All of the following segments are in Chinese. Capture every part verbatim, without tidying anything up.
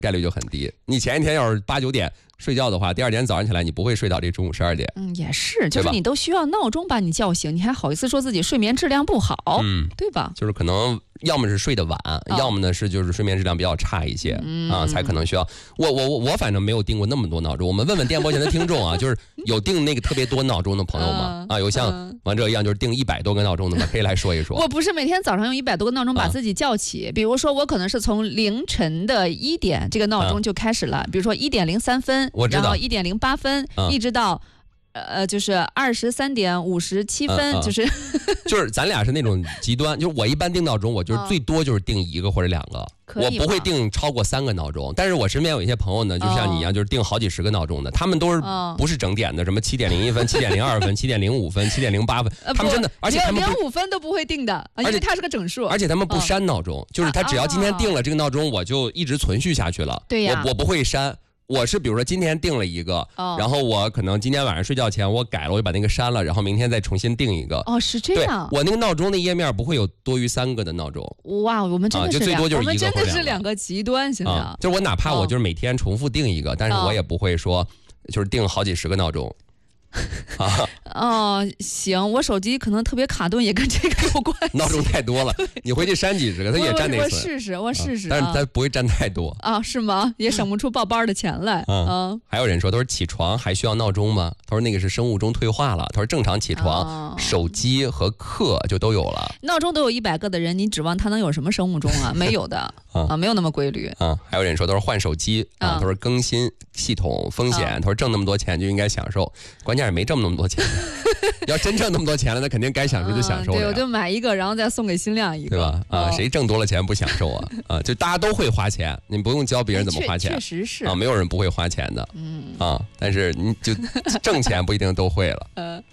概率就很低。你前一天要是八九点睡觉的话，第二天早上起来你不会睡到这中午十二点。 嗯，也是，就是你都需要闹钟把你叫醒，你还好意思说自己睡眠质量不好，嗯，对吧？ 就是可能要么是睡得晚，哦、要么呢是就是睡眠质量比较差一些、嗯、啊，才可能需要。我我我反正没有定过那么多闹钟。我们问问电波前的听众啊，就是有定那个特别多闹钟的朋友吗？啊，有像王哲一样就是定一百多个闹钟的吗？可以来说一说。 我不是每天早上用一百多个闹钟把自己叫起，啊、比如说我可能是从凌晨的一点这个闹钟就开始了，啊、比如说一点零三分， 我知道， 然后一点零八分，啊、一直到。呃，就是二十三点五十七分，嗯嗯、就是就是咱俩是那种极端，就是我一般定闹钟，我就是最多就是定一个或者两个，我不会定超过三个闹钟。但是我身边有一些朋友呢，就像你一样，就是定好几十个闹钟的，他们都是不是整点的，什么七点零一分、七点零二分、七点零五分、七点零八分，他们真的，而且他们连五分都不会定的，因为它是个整数。 而且他们不删闹钟，就是他只要今天定了这个闹钟，我就一直存续下去了。 对呀， 我我不会删。我是比如说今天定了一个，哦、然后我可能今天晚上睡觉前我改了，我就把那个删了，然后明天再重新定一个。 哦，是这样。 我那个闹钟的页面不会有多于三个的闹钟。 哇，我们真的是、啊、 就最多就是一个， 我们真的是两个极端，现在、啊。 就是我哪怕我就是每天重复定一个，哦、但是我也不会说就是定好几十个闹钟。啊哦，行，我手机可能特别卡顿，也跟这个有关系。 闹钟太多了，你回去删几十个，它也占内存。 我试试，我试试、啊啊，但是它不会占太多啊？是吗？也省不出报班的钱来。嗯、啊， 还有人说，他说起床还需要闹钟吗？他说那个是生物钟退化了。他说正常起床，啊、手机和课就都有了。 闹钟都有一百个的人，你指望他能有什么生物钟啊？没有的啊, 啊，没有那么规律啊。还有人说，都是换手机啊。他说更新系统风险。他说挣那么多钱就应该享受，关键是没挣那么多钱。要真挣那么多钱了，那肯定该享受就享受了、啊。 对，我就买一个，然后再送给新亮一个， 对吧？啊，哦、谁挣多了钱不享受啊？啊，就大家都会花钱，你不用教别人怎么花钱， 确实是啊，没有人不会花钱的，嗯啊，但是你就挣钱不一定都会了。嗯。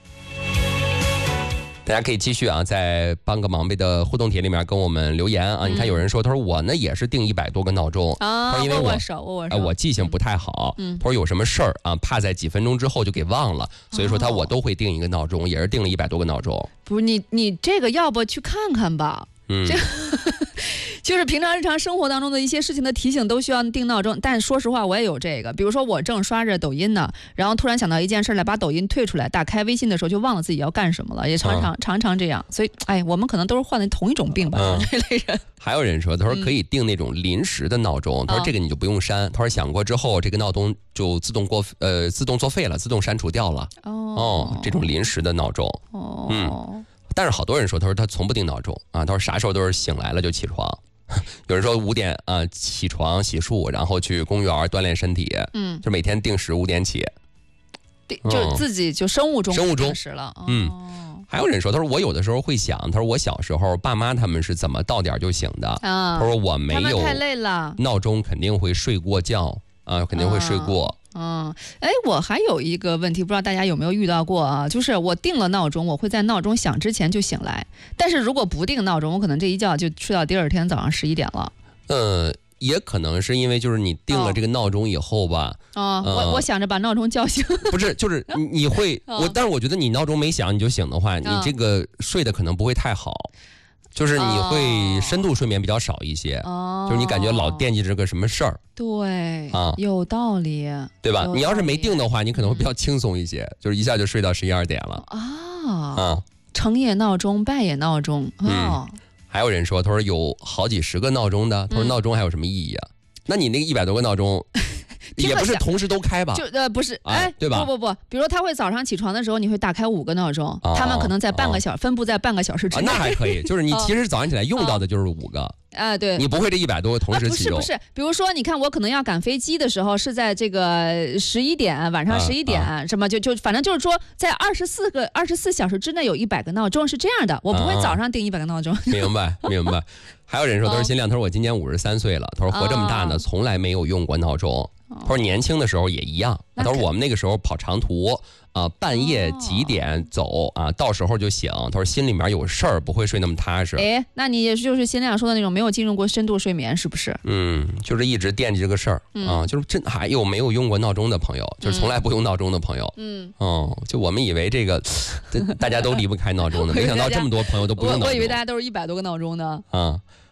大家可以继续啊，在帮个忙呗的互动帖里面跟我们留言啊。嗯、你看有人说，他说我呢也是定一百多个闹钟啊，他说因为我握握手握握手、呃、 我记性不太好，嗯，他说有什么事儿啊，怕在几分钟之后就给忘了，所以说他我都会定一个闹钟，也是定了一百多个闹钟。 不是你你这个要不去看看吧？嗯，这就是平常日常生活当中的一些事情的提醒都需要定闹钟，但说实话我也有这个，比如说我正刷着抖音呢，然后突然想到一件事来，把抖音退出来，打开微信的时候就忘了自己要干什么了，也常常、嗯、常常这样，所以哎，我们可能都是患了同一种病吧，嗯、这类人。 还有人说，他说可以定那种临时的闹钟，嗯、他说这个你就不用删，他说想过之后这个闹钟就自动过呃自动作废了，自动删除掉了。哦，哦这种临时的闹钟。哦，嗯。但是好多人说，他说他从不定闹钟啊，他说啥时候都是醒来了就起床。有人说五点啊起床洗漱，然后去公园锻炼身体，嗯，就每天定时五点起， 就自己就生物钟生物钟时了。 嗯，还有人说，他说我有的时候会想，他说我小时候爸妈他们是怎么到点就醒的？啊，他说我没有， 太累了， 闹钟肯定会睡过觉啊，肯定会睡过。 嗯，哎，我还有一个问题，不知道大家有没有遇到过啊？就是我定了闹钟，我会在闹钟响之前就醒来，但是如果不定闹钟，我可能这一觉就睡到第二天早上十一点了。 呃，也可能是因为就是你定了这个闹钟以后吧， 哦，呃、我我想着把闹钟叫醒， 不是，就是你会我，但是我觉得你闹钟没响你就醒的话，你这个睡的可能不会太好。就是你会深度睡眠比较少一些，哦、就是你感觉老惦记着个什么事儿， 对啊，有道理， 对吧？你要是没定的话，你可能会比较轻松一些，嗯、就是一下就睡到十一二点了啊啊！成也闹钟，败也闹钟，哦、 嗯。还有人说，他说有好几十个闹钟的，他说闹钟还有什么意义啊？嗯、那你那个一百多个闹钟。也不是同时都开吧？ 就呃不是，哎， 啊、对吧？ 不不不，比如他会早上起床的时候，你会打开五个闹钟，哦、他们可能在半个小、哦、分布在半个小时之内、 啊。那还可以，就是你其实早上起来用到的就是五个。 啊，对， 你不会这一百多个同时启动、 啊？不是不是，比如说，你看我可能要赶飞机的时候是在这个十一点，晚上十一点，啊啊、什么就就反正就是说，在二十四个二十四小时之内有一百个闹钟是这样的，我不会早上定一百个闹钟。啊、 明白明白。还有人说，他说新亮，他说我今年五十三岁了，他说活这么大呢，从来没有用过闹钟。他说年轻的时候也一样，他说我们那个时候跑长途啊、呃，半夜几点走啊，到时候就醒。他说心里面有事儿，不会睡那么踏实。 哎，那你也就是新亮说的那种没有进入过深度睡眠，是不是？ 嗯，就是一直惦记这个事儿、嗯、啊，就是真还有没有用过闹钟的朋友，就是从来不用闹钟的朋友。嗯，哦、嗯，就我们以为这个大家都离不开闹钟的，没想到这么多朋友都不用闹钟。 我, 我以为大家都是一百多个闹钟呢。 啊。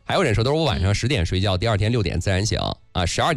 还有人说都是我晚上十点睡觉，第二天六点自然醒啊，十二点。